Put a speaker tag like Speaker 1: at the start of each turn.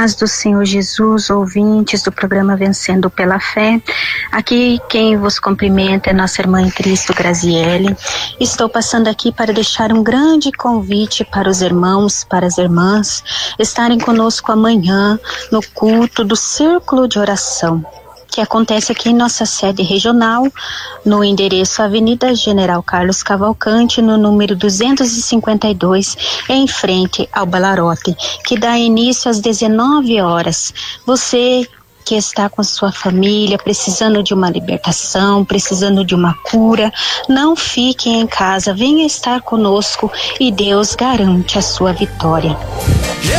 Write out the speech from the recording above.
Speaker 1: paz do Senhor Jesus, ouvintes do programa Vencendo pela Fé. Aqui quem vos cumprimenta é nossa irmã em Cristo, Graziele. Estou passando aqui para deixar um grande convite para os irmãos, para as irmãs, estarem conosco amanhã no culto do Círculo de Oração, que acontece aqui em nossa sede regional, no endereço Avenida General Carlos Cavalcante, no número 252, em frente ao Balarote, que dá início às 19 horas. Você que está com sua família, precisando de uma libertação, precisando de uma cura, não fique em casa, venha estar conosco e Deus garante a sua vitória.